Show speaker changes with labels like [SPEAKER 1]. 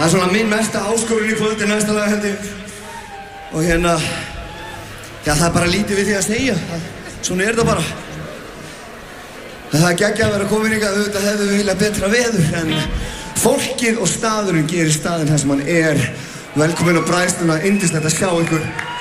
[SPEAKER 1] Það svona minn mesta áskorun í kvöldi næsta lag held ég. Og já, það bara lítið við því að segja. Svona þetta bara. Það geggjað að vera komin hingað, auðvitað hefðu við viljað betra veður, en fólkið og staðurinn gerir staðinn þar sem hann er. Velkomin á bræðsluna, yndislegt að sjá ykkur.